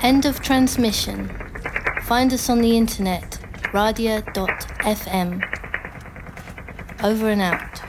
End of transmission. Find us on the internet, radia.fm. Over and out.